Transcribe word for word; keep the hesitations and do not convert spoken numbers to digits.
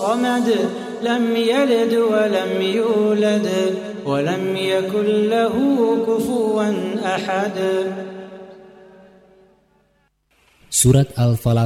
الصمد لم يلد ولم يولد ولم يكن له كفوا أحد. Surat Al-Falaq